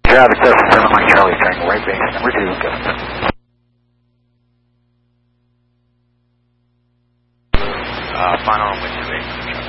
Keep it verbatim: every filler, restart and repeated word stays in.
Travis seven seven Mike Charlie, triangle right base, number two, go. Uh, final on which base?